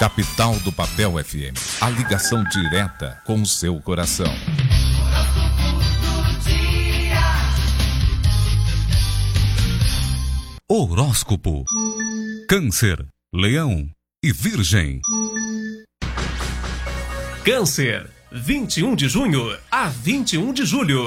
Capital do Papel FM. A ligação direta com o seu coração. Horóscopo. Câncer, Leão e Virgem. Câncer, 21 de junho a 21 de julho.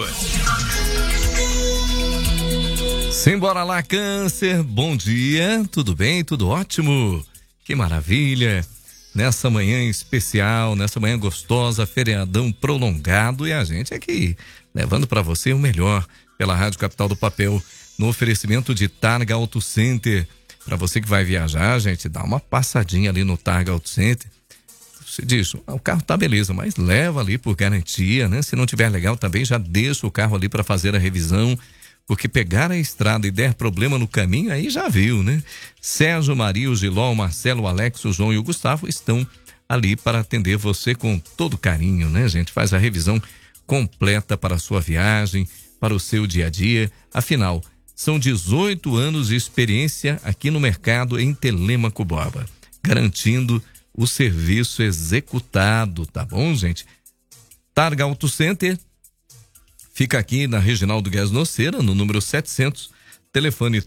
Simbora lá, Câncer. Bom dia, tudo bem? Tudo ótimo? Que maravilha! Nessa manhã especial, nessa manhã gostosa, feriadão prolongado, e a gente aqui levando para você o melhor pela Rádio Capital do Papel, no oferecimento de Targa Auto Center. Para você que vai viajar, gente, dá uma passadinha ali no Targa Auto Center. Você diz, o carro tá beleza, mas leva ali por garantia, né? Se não tiver legal também, já deixa o carro ali para fazer a revisão, porque pegar a estrada e der problema no caminho, aí já viu, né? Sérgio, Maria, o Giló, o Marcelo, o Alex, o João e o Gustavo estão ali para atender você com todo carinho, né, gente? Faz a revisão completa para a sua viagem, para o seu dia a dia. Afinal, são 18 anos de experiência aqui no mercado em Telêmaco Borba, garantindo o serviço executado, tá bom, gente? Targa Auto Center fica aqui na Reginaldo Guedes Noceira, no número 700, telefone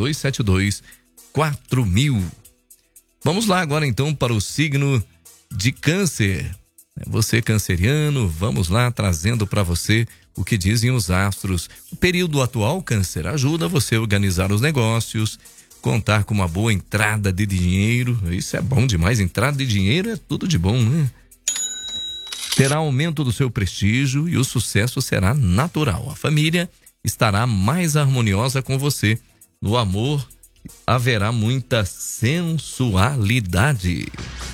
3272-4000. Vamos lá agora então para o signo de Câncer. Você canceriano, vamos lá trazendo para você o que dizem os astros. O período atual, Câncer, ajuda você a organizar os negócios, contar com uma boa entrada de dinheiro. Isso é bom demais, entrada de dinheiro é tudo de bom, né? Terá aumento do seu prestígio e o sucesso será natural. A família estará mais harmoniosa com você. No amor, haverá muita sensualidade.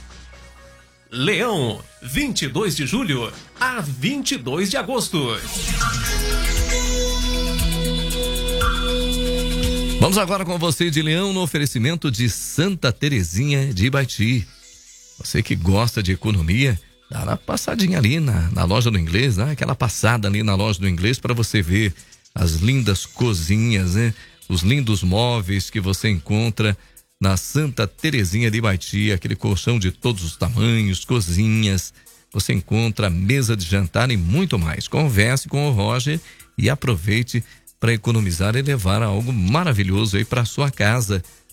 Leão, 22 de julho a 22 de agosto. Vamos agora com você de Leão no oferecimento de Santa Terezinha de Ibaiti. Você que gosta de economia, dá uma passadinha ali na loja do Inglês, né? Aquela passada ali na loja do Inglês para você ver as lindas cozinhas, né? Os lindos móveis que você encontra na Santa Terezinha de Ibaiti, aquele colchão de todos os tamanhos, cozinhas, você encontra mesa de jantar e muito mais. Converse com o Roger e aproveite para economizar e levar algo maravilhoso aí para sua casa.